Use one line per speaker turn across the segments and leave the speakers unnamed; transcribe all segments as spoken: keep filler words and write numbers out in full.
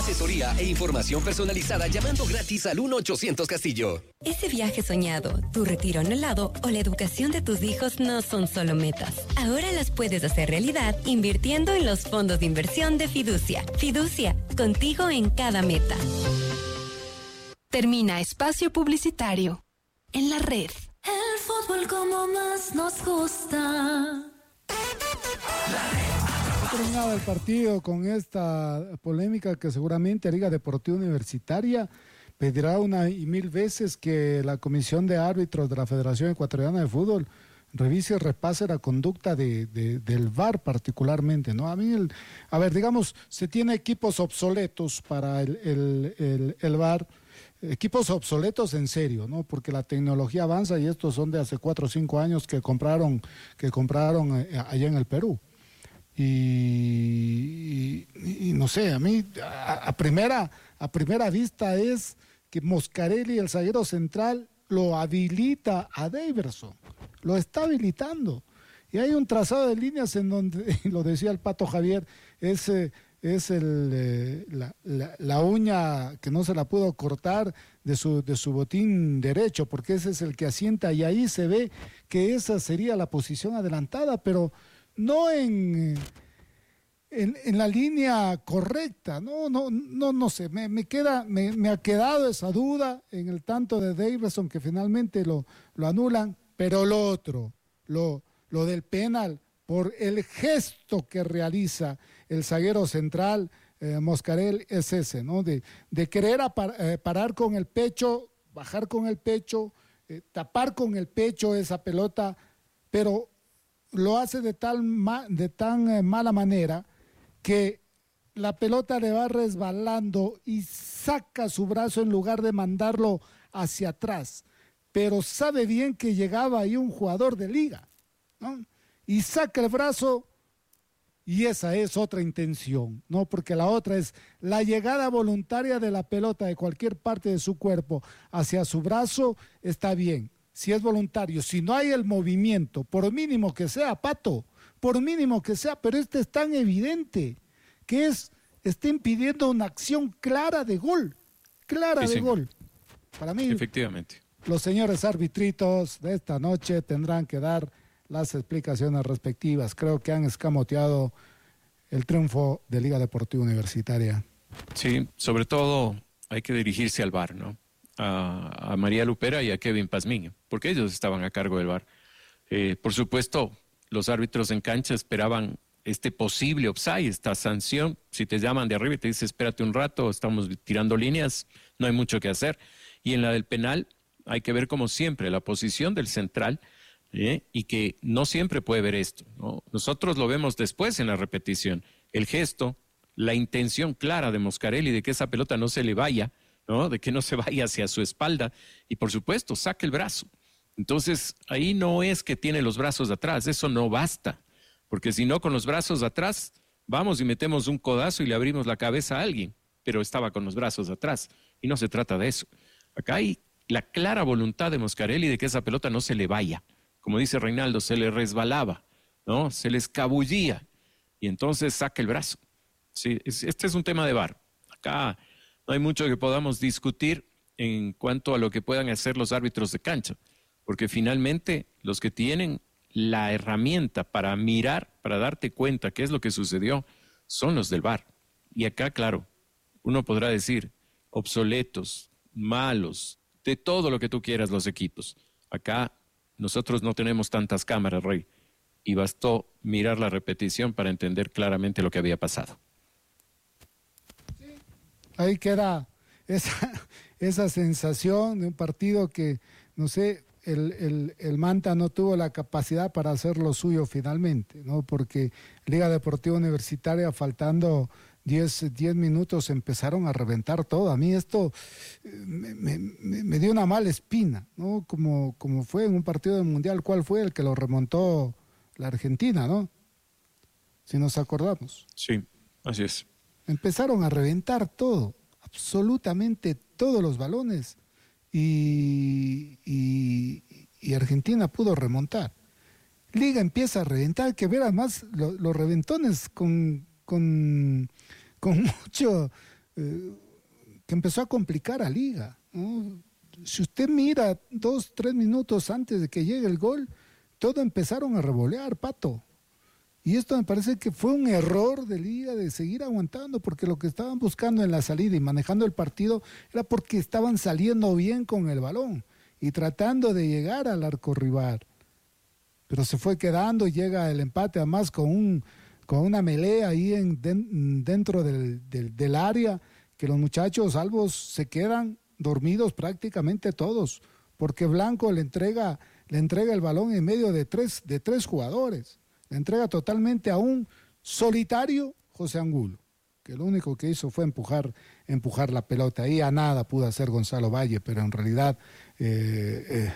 asesoría e información personalizada llamando gratis al uno ochocientos Castillo.
Ese viaje soñado, tu retiro anhelado o la educación de tus hijos no son solo metas. Ahora las puedes hacer realidad invirtiendo en los fondos de inversión de Fiducia. Fiducia, contigo en cada meta.
Termina espacio publicitario en la red.
El fútbol como más nos gusta.
Terminado el partido con esta polémica que seguramente Liga Deportiva Universitaria pedirá una y mil veces que la Comisión de Árbitros de la Federación Ecuatoriana de Fútbol revise y repase la conducta de, de, del V A R particularmente, ¿no? A mí, el, a ver, digamos, se tiene equipos obsoletos para el, el, el, el V A R, equipos obsoletos en serio, ¿no? Porque la tecnología avanza y estos son de hace cuatro o cinco años que compraron, que compraron allá en el Perú. Y, y, y no sé, a mí a, a, primera, a primera vista es que Moscarelli, el zaguero central, lo habilita a Daverson, lo está habilitando. Y hay un trazado de líneas en donde, lo decía el Pato Javier, es, es el, eh, la, la, la uña que no se la pudo cortar de su, de su botín derecho, porque ese es el que asienta y ahí se ve que esa sería la posición adelantada, pero no en, en, en la línea correcta, no, no, no, no sé, me, me queda, me, me ha quedado esa duda en el tanto de Daverson que finalmente lo, lo anulan, pero lo otro, lo, lo del penal, por el gesto que realiza el zaguero central, eh, Moscarel, es ese, ¿no? De, de querer apar, eh, parar con el pecho, bajar con el pecho, eh, tapar con el pecho esa pelota, pero lo hace de, tal ma, de tan eh, mala manera que la pelota le va resbalando y saca su brazo en lugar de mandarlo hacia atrás, pero sabe bien que llegaba ahí un jugador de liga, ¿no? Y saca el brazo y esa es otra intención, ¿no? Porque la otra es la llegada voluntaria de la pelota de cualquier parte de su cuerpo hacia su brazo, está bien. Si es voluntario, si no hay el movimiento, por mínimo que sea, Pato, por mínimo que sea, pero este es tan evidente que es, está impidiendo una acción clara de gol, clara
sí,
de
sí.
gol. Para mí,
efectivamente,
los señores arbitritos de esta noche tendrán que dar las explicaciones respectivas. Creo que han escamoteado el triunfo de Liga Deportiva Universitaria.
Sí, sobre todo hay que dirigirse al V A R, ¿no? A, a María Lupera y a Kevin Pazmiño, porque ellos estaban a cargo del V A R. Eh, por supuesto, los árbitros en cancha esperaban este posible offside, esta sanción. Si te llaman de arriba y te dicen espérate un rato, estamos tirando líneas, no hay mucho que hacer. Y en la del penal hay que ver como siempre la posición del central, ¿eh? Y que no siempre puede ver esto, ¿no? Nosotros lo vemos después en la repetición, el gesto, la intención clara de Moscarelli de que esa pelota no se le vaya, ¿no? De que no se vaya hacia su espalda y por supuesto saque el brazo. Entonces ahí no es que tiene los brazos atrás, eso no basta, porque si no con los brazos atrás vamos y metemos un codazo y le abrimos la cabeza a alguien, pero estaba con los brazos atrás y no se trata de eso. Acá hay la clara voluntad de Moscarelli de que esa pelota no se le vaya, como dice Reinaldo, se le resbalaba, ¿no? Se le escabullía y entonces saca el brazo. Sí, es, este es un tema de V A R. Acá no hay mucho que podamos discutir en cuanto a lo que puedan hacer los árbitros de cancha, porque finalmente los que tienen la herramienta para mirar, para darte cuenta qué es lo que sucedió, son los del V A R. Y acá, claro, uno podrá decir obsoletos, malos, de todo lo que tú quieras los equipos. Acá nosotros no tenemos tantas cámaras, Rey, y bastó mirar la repetición para entender claramente lo que había pasado.
Ahí queda esa, esa sensación de un partido que, no sé, el, el, el Manta no tuvo la capacidad para hacer lo suyo finalmente, ¿no? Porque Liga Deportiva Universitaria, faltando diez minutos, empezaron a reventar todo. A mí esto me, me, me dio una mala espina, ¿no? Como, como fue en un partido del Mundial, ¿cuál fue el que lo remontó la Argentina, no? Si nos acordamos.
Sí, así es.
Empezaron a reventar todo, absolutamente todos los balones, y, y, y Argentina pudo remontar. Liga empieza a reventar, hay que ver además lo, los reventones con, con, con mucho eh, que empezó a complicar a Liga, ¿no? Si usted mira dos, tres minutos antes de que llegue el gol, todo empezaron a revolear, Pato. Y esto me parece que fue un error de Liga de seguir aguantando, porque lo que estaban buscando en la salida y manejando el partido era porque estaban saliendo bien con el balón y tratando de llegar al arco rival. Pero se fue quedando y llega el empate, además con un con una melea ahí en, den, dentro del, del, del área, que los muchachos salvos se quedan dormidos prácticamente todos, porque Blanco le entrega, le entrega el balón en medio de tres, de tres jugadores. Le entrega totalmente a un solitario José Angulo, que lo único que hizo fue empujar, empujar la pelota. Ahí a nada pudo hacer Gonzalo Valle, pero en realidad eh, eh,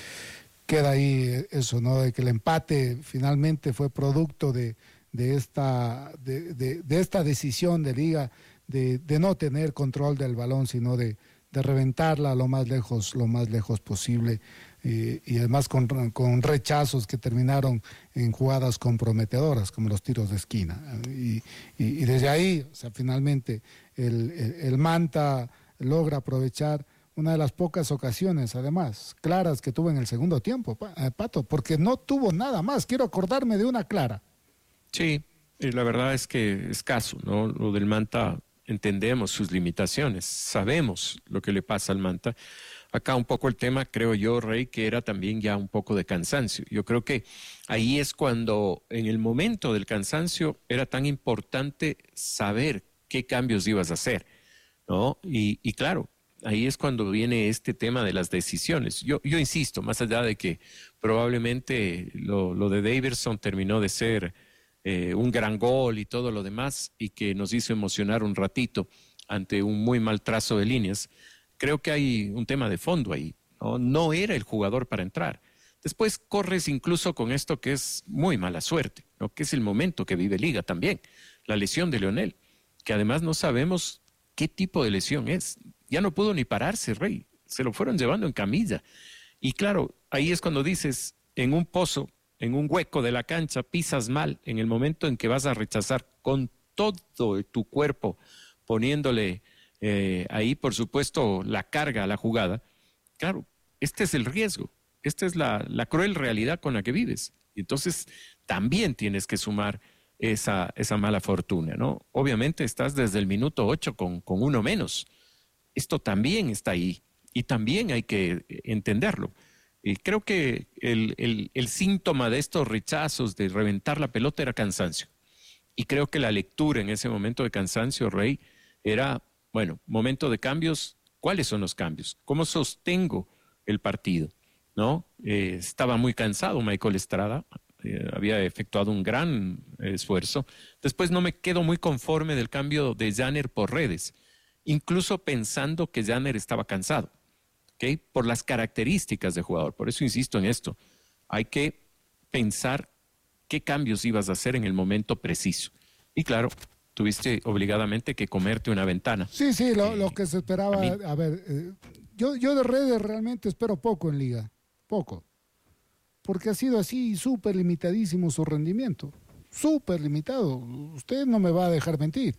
queda ahí eso, ¿no? De que el empate finalmente fue producto de, de, esta, de, de, de esta decisión de Liga de, de no tener control del balón, sino de, de reventarla lo más lejos, lo más lejos posible. Y, y además con, con rechazos que terminaron en jugadas comprometedoras como los tiros de esquina y, y, y desde ahí, o sea, finalmente el, el, el Manta logra aprovechar una de las pocas ocasiones además claras que tuvo en el segundo tiempo, Pato, porque no tuvo nada más. Quiero acordarme de una clara.
Sí, y la verdad es que escaso, ¿no? Lo del Manta, entendemos sus limitaciones, sabemos lo que le pasa al Manta. Acá un poco el tema, creo yo, Rey, que era también ya un poco de cansancio. Yo creo que ahí es cuando, en el momento del cansancio, era tan importante saber qué cambios ibas a hacer, ¿no? Y, y claro, ahí es cuando viene este tema de las decisiones. Yo, yo insisto, más allá de que probablemente lo, lo de Daverson terminó de ser eh, un gran gol y todo lo demás, y que nos hizo emocionar un ratito ante un muy mal trazo de líneas, creo que hay un tema de fondo ahí, ¿no? No era el jugador para entrar. Después corres incluso con esto que es muy mala suerte, ¿no? Que es el momento que vive Liga también, la lesión de Leonel, que además no sabemos qué tipo de lesión es. Ya no pudo ni pararse, Rey, se lo fueron llevando en camilla. Y claro, ahí es cuando dices, en un pozo, en un hueco de la cancha, pisas mal en el momento en que vas a rechazar con todo tu cuerpo, poniéndole Eh, ahí, por supuesto, la carga a la jugada. Claro, este es el riesgo, esta es la, la cruel realidad con la que vives. Y entonces también tienes que sumar esa, esa mala fortuna, ¿no? Obviamente estás desde el minuto ocho con, con uno menos. Esto también está ahí y también hay que entenderlo. Y creo que el, el, el síntoma de estos rechazos, de reventar la pelota, era cansancio. Y creo que la lectura en ese momento de cansancio, Rey, era... Bueno, momento de cambios, ¿cuáles son los cambios? ¿Cómo sostengo el partido? ¿No? Eh, estaba muy cansado Michael Estrada, eh, había efectuado un gran eh, esfuerzo. Después no me quedo muy conforme del cambio de Janner por Redes, incluso pensando que Janner estaba cansado, ¿okay? Por las características de jugador. Por eso insisto en esto, hay que pensar qué cambios ibas a hacer en el momento preciso. Y claro, tuviste obligadamente que comerte una ventana.
Sí, sí, lo, eh, lo que se esperaba. A, a ver, eh, yo, yo de Redes realmente espero poco en Liga, poco. Porque ha sido así súper limitadísimo su rendimiento. Súper limitado. Usted no me va a dejar mentir.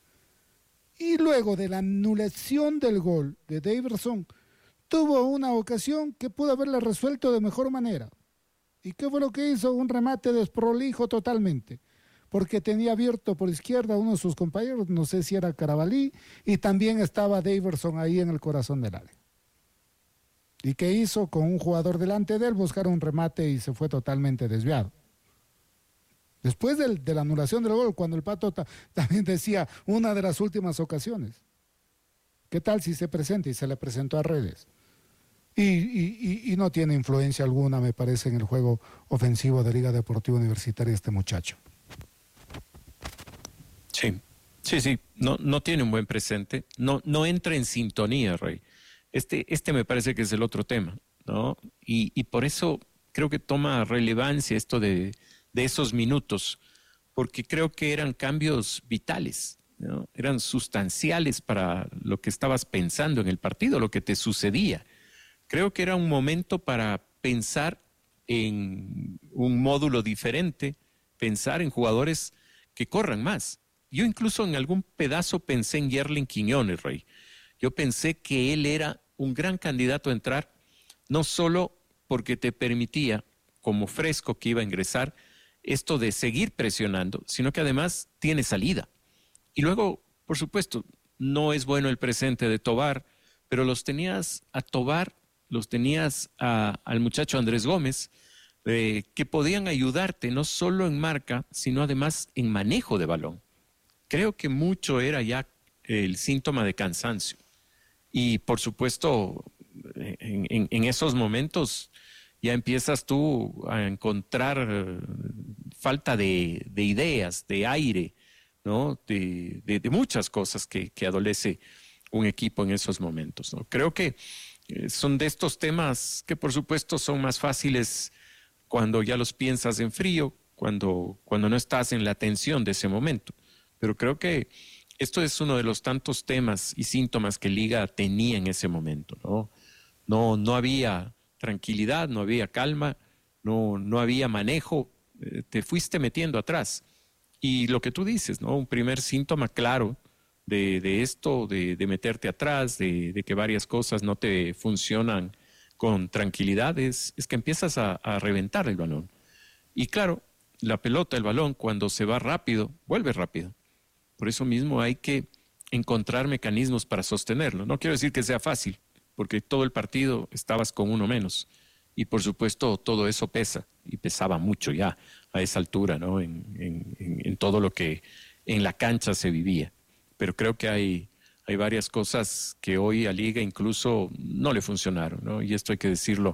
Y luego de la anulación del gol de Daverson, tuvo una ocasión que pudo haberla resuelto de mejor manera. ¿Y qué fue lo que hizo? Un remate desprolijo totalmente. Porque tenía abierto por izquierda a uno de sus compañeros, no sé si era Carabalí, y también estaba Daverson ahí en el corazón del área. ¿Y qué hizo? Con un jugador delante de él, buscar un remate y se fue totalmente desviado. Después del, de la anulación del gol, cuando el Pato ta, también decía una de las últimas ocasiones. ¿Qué tal si se presenta? Y se le presentó a Redes. Y, y, y, y no tiene influencia alguna, me parece, en el juego ofensivo de Liga Deportiva Universitaria este muchacho.
Sí, sí, sí, no, no tiene un buen presente, no, no entra en sintonía, Rey. Este, este me parece que es el otro tema, ¿no? Y, y por eso creo que toma relevancia esto de, de esos minutos, porque creo que eran cambios vitales, ¿no? Eran sustanciales para lo que estabas pensando en el partido, lo que te sucedía. Creo que era un momento para pensar en un módulo diferente, pensar en jugadores que corran más, Yo incluso en algún pedazo pensé en Yerlin Quiñones, Rey. Yo pensé que él era un gran candidato a entrar, no solo porque te permitía, como fresco que iba a ingresar, esto de seguir presionando, sino que además tiene salida. Y luego, por supuesto, no es bueno el presente de Tobar, pero los tenías a Tobar, los tenías a, al muchacho Andrés Gómez, eh, que podían ayudarte no solo en marca, sino además en manejo de balón. Creo que mucho era ya el síntoma de cansancio. Y por supuesto, en, en, en esos momentos ya empiezas tú a encontrar eh, falta de, de ideas, de aire, ¿no? de, de, de muchas cosas que, que adolece un equipo en esos momentos, ¿no? Creo que eh, son de estos temas que por supuesto son más fáciles cuando ya los piensas en frío, cuando, cuando no estás en la tensión de ese momento. Pero creo que esto es uno de los tantos temas y síntomas que Liga tenía en ese momento, ¿no? No, no había tranquilidad, no había calma, no, no había manejo, eh, te fuiste metiendo atrás. Y lo que tú dices, ¿no? Un primer síntoma claro de, de esto, de, de meterte atrás, de, de que varias cosas no te funcionan con tranquilidad, es, es que empiezas a, a reventar el balón. Y claro, la pelota, el balón, cuando se va rápido, vuelve rápido. Por eso mismo hay que encontrar mecanismos para sostenerlo. No quiero decir que sea fácil, porque todo el partido estabas con uno menos. Y por supuesto todo eso pesa, y pesaba mucho ya a esa altura, ¿no? En, en, en, en todo lo que en la cancha se vivía. Pero creo que hay, hay varias cosas que hoy a Liga incluso no le funcionaron, ¿no? Y esto hay que decirlo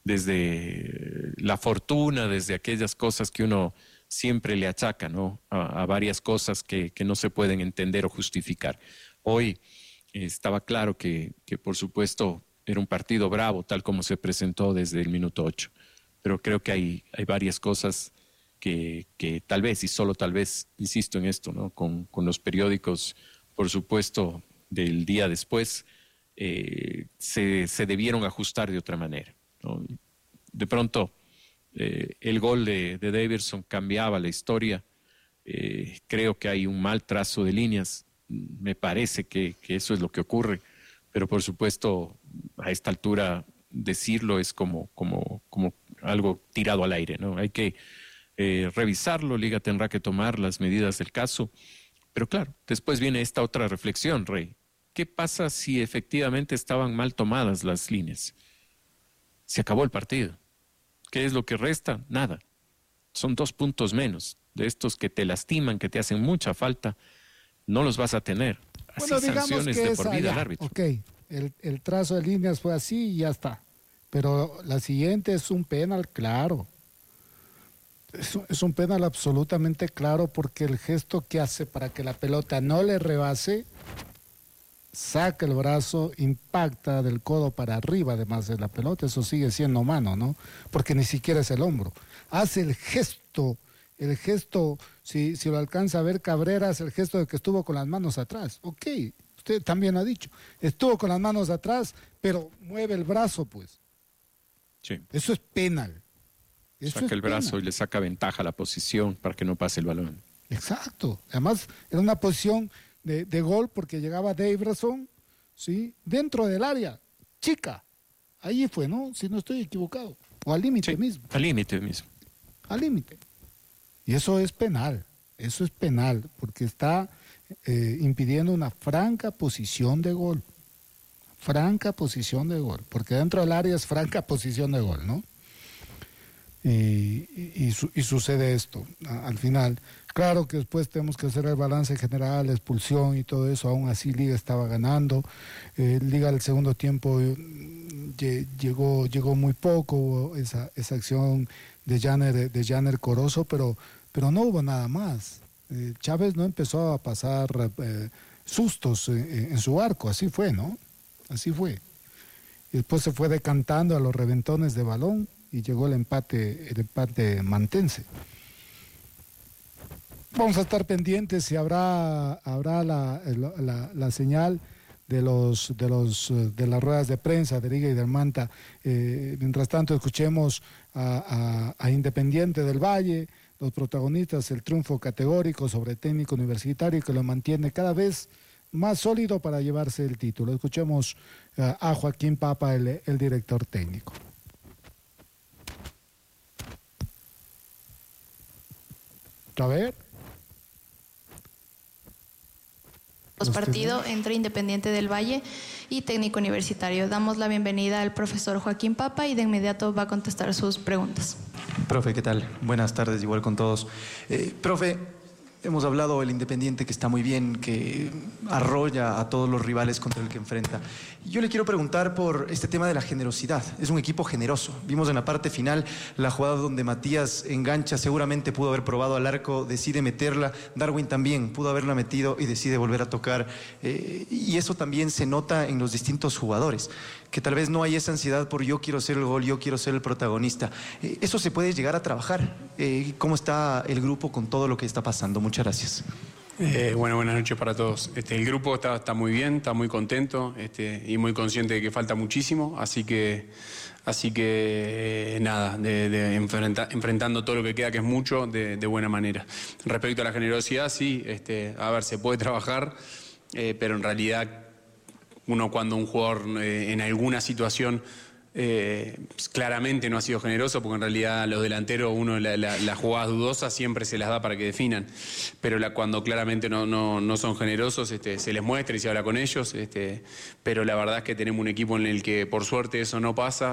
desde la fortuna, desde aquellas cosas que uno siempre le achaca, ¿no? A, a varias cosas que, que no se pueden entender o justificar. Hoy eh, estaba claro que, que, por supuesto, era un partido bravo, tal como se presentó desde el minuto ocho. Pero creo que hay, hay varias cosas que, que tal vez, y solo tal vez, insisto en esto, ¿no? Con, con los periódicos, por supuesto, del día después, eh, se, se debieron ajustar de otra manera, ¿no? De pronto, eh, el gol de, de Daverson cambiaba la historia. Eh, creo que hay un mal trazo de líneas. Me parece que, que eso es lo que ocurre. Pero por supuesto, a esta altura decirlo es como, como, como algo tirado al aire, ¿no? Hay que eh, revisarlo, Liga tendrá que tomar las medidas del caso. Pero claro, después viene esta otra reflexión, Rey. ¿Qué pasa si efectivamente estaban mal tomadas las líneas? Se acabó el partido. ¿Qué es lo que resta? Nada. Son dos puntos menos. De estos que te lastiman, que te hacen mucha falta, no los vas a tener. Así
Bueno, digamos
sanciones
que
de
es
por vida
allá.
al árbitro.
Ok, el, el trazo de líneas fue así y ya está. Pero la siguiente es un penal claro. Es un, es un penal absolutamente claro porque el gesto que hace para que la pelota no le rebase, saca el brazo, impacta del codo para arriba además de la pelota, eso sigue siendo mano, ¿no? Porque ni siquiera es el hombro. Hace el gesto, el gesto, si, si lo alcanza a ver Cabrera, es el gesto de que estuvo con las manos atrás. Ok, usted también lo ha dicho, estuvo con las manos atrás, pero mueve el brazo, pues.
Sí.
Eso es penal. Eso
Saca
es
el brazo
penal.
y le saca ventaja a la posición para que no pase el balón.
Exacto. Además, era una posición de, de gol porque llegaba Daverson, ¿sí? Dentro del área, chica. Ahí fue, ¿no? Si no estoy equivocado. O al límite
Sí,
mismo.
al límite mismo.
Al límite. Y eso es penal. Eso es penal porque está eh, impidiendo una franca posición de gol. Franca posición de gol. Porque dentro del área es franca posición de gol, ¿no? Y, y, y, su, y sucede esto a, al final. Claro que después tenemos que hacer el balance general, la expulsión y todo eso. Aún así Liga estaba ganando. Eh, Liga al segundo tiempo eh, llegó, llegó muy poco esa, esa acción de Janer, de Janer Corozo, pero, pero no hubo nada más. Eh, Chávez no empezó a pasar eh, sustos en, en su arco, así fue, ¿no? Así fue. Y después se fue decantando a los reventones de balón y llegó el empate, el empate mantense. Vamos a estar pendientes si habrá, habrá la, la, la señal de los de los de las ruedas de prensa de Liga y del Manta. Eh, mientras tanto escuchemos a, a, a Independiente del Valle, los protagonistas, el triunfo categórico sobre el Técnico Universitario que lo mantiene cada vez más sólido para llevarse el título. Escuchemos uh, a Joaquín Papa, el, el director técnico. A ver.
Los partidos entre Independiente del Valle y Técnico Universitario. Damos la bienvenida al profesor Joaquín Papa y de inmediato va a contestar sus preguntas.
Profe, ¿qué tal? Buenas tardes, igual con todos. Eh, profe, hemos hablado del Independiente que está muy bien, que arrolla a todos los rivales contra el que enfrenta. Yo le quiero preguntar por este tema de la generosidad. Es un equipo generoso. Vimos en la parte final la jugada donde Matías engancha, seguramente pudo haber probado al arco, decide meterla. Darwin también pudo haberla metido y decide volver a tocar. Eh, y eso también se nota en los distintos jugadores, que tal vez no hay esa ansiedad por yo quiero ser el gol, yo quiero ser el protagonista. Eh, eso se puede llegar a trabajar. Eh, ¿Cómo está el grupo con todo lo que está pasando? Muchas gracias.
Eh, bueno, buenas noches para todos. Este, el grupo está, está muy bien, está muy contento este, y muy consciente de que falta muchísimo, así que, así que eh, nada, de, de enfrenta, enfrentando todo lo que queda, que es mucho, de, de buena manera. Respecto a la generosidad, sí, este, a ver, se puede trabajar, eh, pero en realidad uno cuando un jugador eh, en alguna situación Eh, pues claramente no ha sido generoso, porque en realidad los delanteros, uno la, la, las jugadas dudosas siempre se las da para que definan, pero la, cuando claramente no, no, no son generosos, este, se les muestra y se habla con ellos, este, pero la verdad es que tenemos un equipo en el que por suerte eso no pasa.